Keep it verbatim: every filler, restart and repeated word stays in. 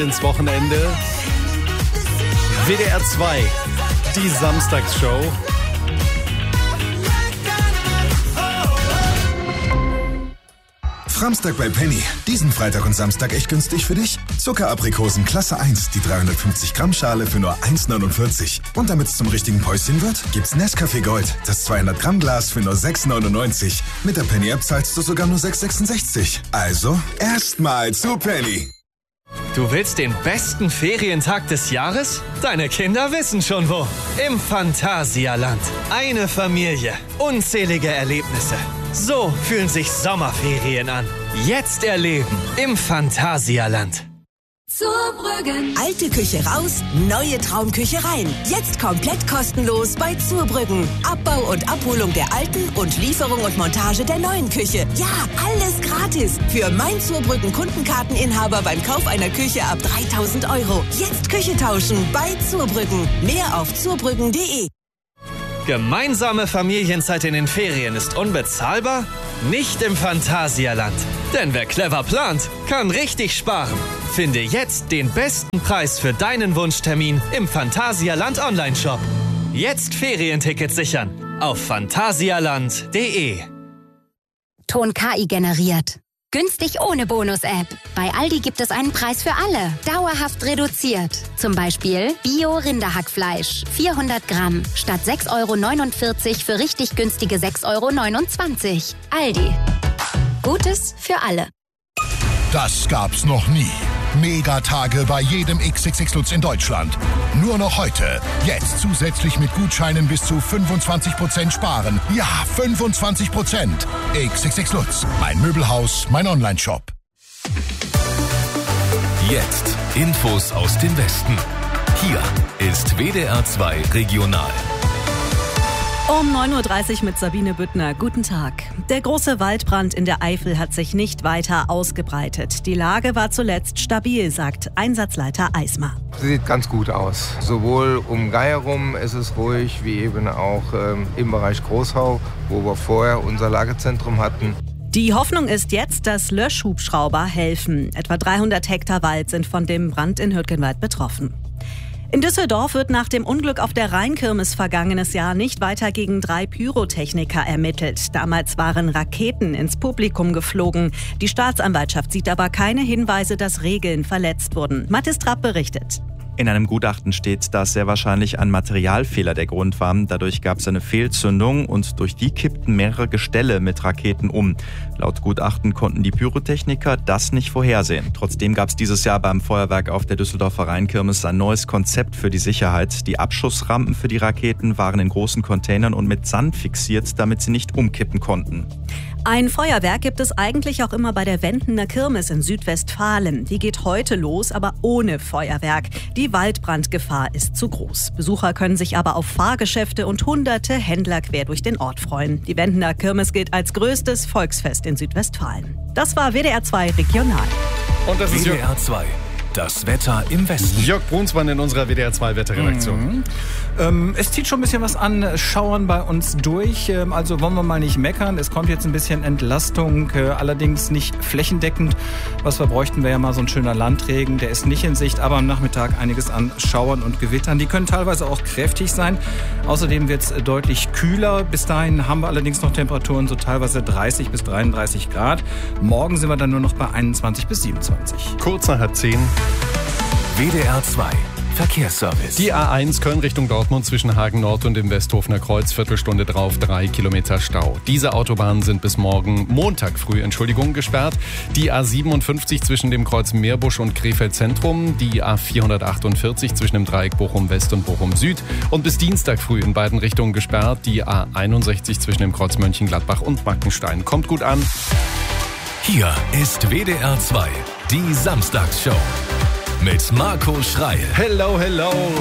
ins Wochenende. W D R zwei, die Samstagsshow. Framstag bei Penny. Diesen Freitag und Samstag echt günstig für dich. Zuckeraprikosen Klasse eins, die dreihundertfünfzig Gramm Schale für nur eins neunundvierzig. Und damit es zum richtigen Päuschen wird, gibt's Nescafé Gold, das zweihundert Gramm Glas für nur sechs neunundneunzig. Mit der Penny-App zahlst du sogar nur sechs sechsundsechzig. Also, erstmal zu Penny. Du willst den besten Ferientag des Jahres? Deine Kinder wissen schon wo. Im Phantasialand. Eine Familie. Unzählige Erlebnisse. So fühlen sich Sommerferien an. Jetzt erleben im Phantasialand. Zurbrüggen. Alte Küche raus, neue Traumküche rein. Jetzt komplett kostenlos bei Zurbrüggen. Abbau und Abholung der alten und Lieferung und Montage der neuen Küche. Ja, alles gratis. Für mein Zurbrüggen Kundenkarteninhaber beim Kauf einer Küche ab dreitausend Euro. Jetzt Küche tauschen bei Zurbrüggen. Mehr auf zurbrüggen punkt de. Gemeinsame Familienzeit in den Ferien ist unbezahlbar? Nicht im Phantasialand. Denn wer clever plant, kann richtig sparen. Finde jetzt den besten Preis für deinen Wunschtermin im Phantasialand Online-Shop. Jetzt Ferientickets sichern auf phantasialand punkt de. Ton K I generiert. Günstig ohne Bonus-App. Bei Aldi gibt es einen Preis für alle. Dauerhaft reduziert. Zum Beispiel Bio-Rinderhackfleisch. vierhundert Gramm. Statt sechs Euro neunundvierzig für richtig günstige sechs Euro neunundzwanzig. Aldi. Gutes für alle. Das gab's noch nie. Megatage bei jedem X X X Lutz in Deutschland. Nur noch heute. Jetzt zusätzlich mit Gutscheinen bis zu fünfundzwanzig Prozent sparen. Ja, fünfundzwanzig Prozent. X X X Lutz. Mein Möbelhaus, mein Onlineshop. Jetzt Infos aus dem Westen. Hier ist W D R zwei Regional. Um neun Uhr dreißig mit Sabine Büttner. Guten Tag. Der große Waldbrand in der Eifel hat sich nicht weiter ausgebreitet. Die Lage war zuletzt stabil, sagt Einsatzleiter Eismar. Sieht ganz gut aus. Sowohl um Geier rum ist es ruhig, wie eben auch ähm, im Bereich Großhau, wo wir vorher unser Lagezentrum hatten. Die Hoffnung ist jetzt, dass Löschhubschrauber helfen. Etwa dreihundert Hektar Wald sind von dem Brand in Hürtgenwald betroffen. In Düsseldorf wird nach dem Unglück auf der Rheinkirmes vergangenes Jahr nicht weiter gegen drei Pyrotechniker ermittelt. Damals waren Raketen ins Publikum geflogen. Die Staatsanwaltschaft sieht aber keine Hinweise, dass Regeln verletzt wurden. Mathis Trapp berichtet. In einem Gutachten steht, dass sehr wahrscheinlich ein Materialfehler der Grund war. Dadurch gab es eine Fehlzündung und durch die kippten mehrere Gestelle mit Raketen um. Laut Gutachten konnten die Pyrotechniker das nicht vorhersehen. Trotzdem gab es dieses Jahr beim Feuerwerk auf der Düsseldorfer Rheinkirmes ein neues Konzept für die Sicherheit. Die Abschussrampen für die Raketen waren in großen Containern und mit Sand fixiert, damit sie nicht umkippen konnten. Ein Feuerwerk gibt es eigentlich auch immer bei der Wendener Kirmes in Südwestfalen. Die geht heute los, aber ohne Feuerwerk. Die Waldbrandgefahr ist zu groß. Besucher können sich aber auf Fahrgeschäfte und hunderte Händler quer durch den Ort freuen. Die Wendener Kirmes gilt als größtes Volksfest in Südwestfalen. Das war W D R zwei Regional. Und das ist W D R zwei. Das Wetter im Westen. Jörg Brunsmann in unserer W D R zwei Wetterredaktion. Mhm. Ähm, es zieht schon ein bisschen was an, Schauern bei uns durch. Ähm, also wollen wir mal nicht meckern. Es kommt jetzt ein bisschen Entlastung, äh, allerdings nicht flächendeckend. Was wir bräuchten, wäre ja mal so ein schöner Landregen. Der ist nicht in Sicht, aber am Nachmittag einiges an Schauern und Gewittern. Die können teilweise auch kräftig sein. Außerdem wird es deutlich kühler. Bis dahin haben wir allerdings noch Temperaturen so teilweise dreißig bis dreiunddreißig Grad. Morgen sind wir dann nur noch bei einundzwanzig bis siebenundzwanzig. Kurz nach halb zehn. W D R zwei Verkehrsservice. Die A eins Köln Richtung Dortmund zwischen Hagen Nord und dem Westhofener Kreuz, Viertelstunde drauf, drei Kilometer Stau. Diese Autobahnen sind bis morgen Montag früh, Entschuldigung, gesperrt. Die A siebenundfünfzig zwischen dem Kreuz Meerbusch und Krefeld Zentrum, die A vierhundertachtundvierzig zwischen dem Dreieck Bochum West und Bochum Süd und bis Dienstag früh in beiden Richtungen gesperrt. Die A einundsechzig zwischen dem Kreuz Mönchengladbach und Backenstein. Kommt gut an. Hier ist W D R zwei, die Samstagsshow mit Marco Schreil. Hello, hello.